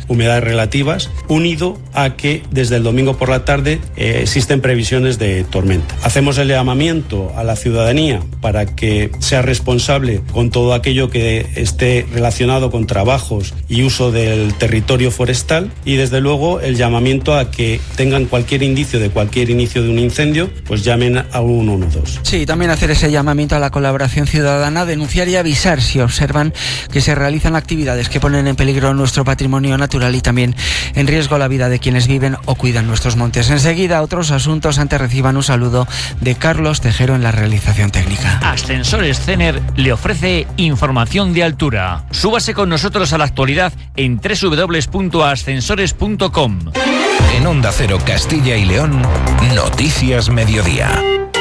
humedades relativas, unido a que desde el domingo por la tarde existen previsiones de tormenta. Hacemos el llamamiento a la ciudadanía para que sea responsable con todo aquello que esté relacionado con trabajos y uso del territorio forestal, y desde luego el llamamiento a que tengan cualquier indicio de cualquier inicio de un incendio, pues llamen a 112. Sí, también hacer ese llamamiento a la colaboración ciudadana, denunciar y avisar si observan que se realizan actividades que ponen en peligro nuestro patrimonio natural y también en riesgo la vida de quienes viven o cuidan nuestros montes. Enseguida, otros asuntos. Antes reciban un saludo de Carlos Tejero en la realización técnica. Ascensores Cener le ofrece información de altura. Súbase con nosotros a la actualidad en www.ascensores.com. En Onda Cero Castilla y León, Noticias Mediodía.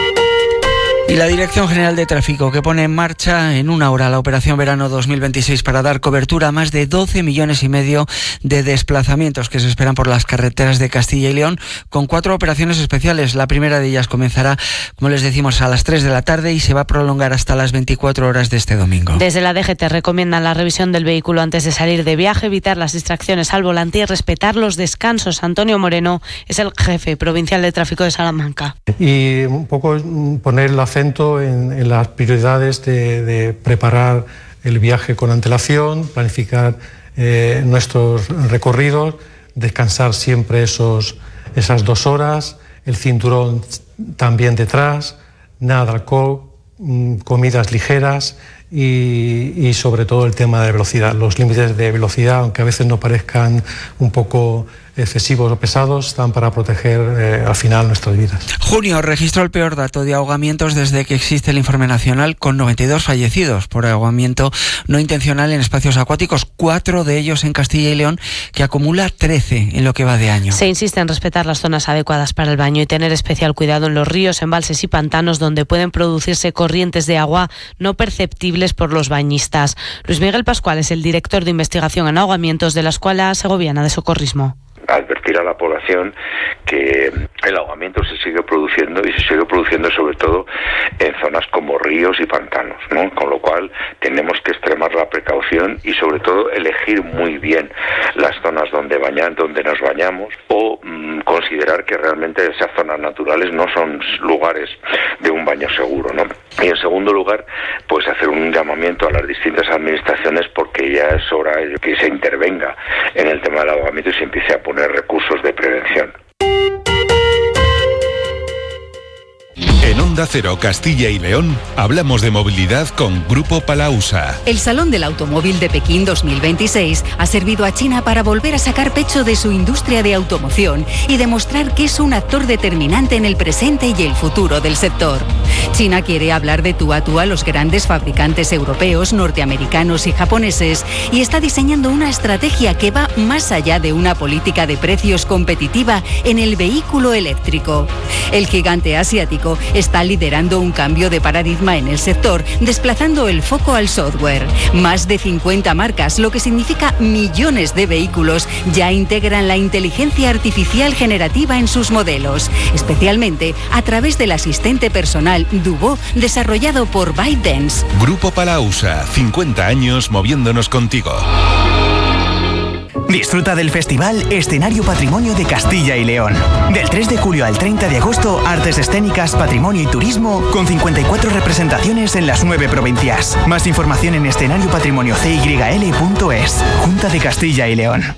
Y la Dirección General de Tráfico, que pone en marcha en una hora la operación verano 2026 para dar cobertura a más de 12,5 millones de desplazamientos que se esperan por las carreteras de Castilla y León, con 4 operaciones especiales. La primera de ellas comenzará, como les decimos, a las 3 de la tarde y se va a prolongar hasta las 24 horas de este domingo. Desde la DGT recomiendan la revisión del vehículo antes de salir de viaje, evitar las distracciones al volante y respetar los descansos. Antonio Moreno es el jefe provincial de tráfico de Salamanca. Y un poco poner la en las prioridades de preparar el viaje con antelación, planificar nuestros recorridos, descansar siempre esas 2 horas, el cinturón también detrás, nada de alcohol, comidas ligeras y sobre todo el tema de velocidad. Los límites de velocidad, aunque a veces no parezcan un poco excesivos o pesados, están para proteger al final nuestras vidas. Junio registró el peor dato de ahogamientos desde que existe el informe nacional, con 92 fallecidos por ahogamiento no intencional en espacios acuáticos, 4 de ellos en Castilla y León, que acumula 13 en lo que va de año. Se insiste en respetar las zonas adecuadas para el baño y tener especial cuidado en los ríos, embalses y pantanos donde pueden producirse corrientes de agua no perceptibles por los bañistas. Luis Miguel Pascual es el director de investigación en ahogamientos de la Escuela Segoviana de Socorrismo. Advertir a la población que el ahogamiento se sigue produciendo y se sigue produciendo sobre todo en zonas como ríos y pantanos, ¿no? Con lo cual tenemos que extremar la precaución y sobre todo elegir muy bien las zonas donde nos bañamos o considerar que realmente esas zonas naturales no son lugares de un baño seguro, ¿no? Y en segundo lugar, pues hacer un llamamiento a las distintas administraciones porque ya es hora de que se intervenga en el tema del ahogamiento y se empiece a poner recursos de prevención. En Onda Cero Castilla y León hablamos de movilidad con Grupo Palausa. El Salón del Automóvil de Pekín 2026 ha servido a China para volver a sacar pecho de su industria de automoción y demostrar que es un actor determinante en el presente y el futuro del sector. China quiere hablar de tú a tú a los grandes fabricantes europeos, norteamericanos y japoneses y está diseñando una estrategia que va más allá de una política de precios competitiva en el vehículo eléctrico. El gigante asiático está liderando un cambio de paradigma en el sector, desplazando el foco al software. Más de 50 marcas, lo que significa millones de vehículos, ya integran la inteligencia artificial generativa en sus modelos, especialmente a través del asistente personal Duo, desarrollado por ByteDance. Grupo Palausa, 50 años moviéndonos contigo. Disfruta del Festival Escenario Patrimonio de Castilla y León. Del 3 de julio al 30 de agosto, artes escénicas, patrimonio y turismo, con 54 representaciones en las 9 provincias. Más información en escenariopatrimoniocyl.es. Junta de Castilla y León.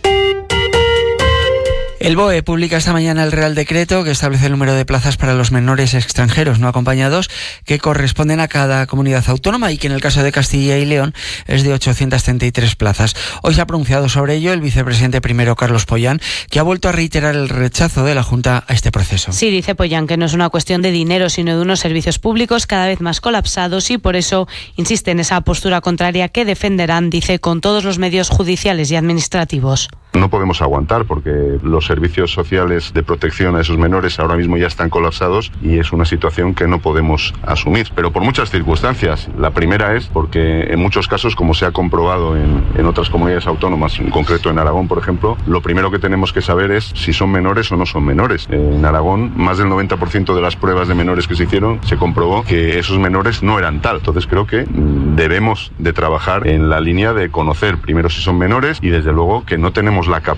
El BOE publica esta mañana el Real Decreto que establece el número de plazas para los menores extranjeros no acompañados que corresponden a cada comunidad autónoma y que en el caso de Castilla y León es de 833 plazas. Hoy se ha pronunciado sobre ello el vicepresidente primero, Carlos Pollán, que ha vuelto a reiterar el rechazo de la Junta a este proceso. Sí, dice Pollán que no es una cuestión de dinero, sino de unos servicios públicos cada vez más colapsados y por eso insiste en esa postura contraria que defenderán, dice, con todos los medios judiciales y administrativos. No podemos aguantar porque los servicios sociales de protección a esos menores ahora mismo ya están colapsados y es una situación que no podemos asumir, pero por muchas circunstancias. La primera es porque en muchos casos, como se ha comprobado en otras comunidades autónomas, en concreto en Aragón, por ejemplo, lo primero que tenemos que saber es si son menores o no son menores. En Aragón, más del 90% de las pruebas de menores que se hicieron, se comprobó que esos menores no eran tal. Entonces creo que debemos de trabajar en la línea de conocer primero si son menores y desde luego que no tenemos la capacidad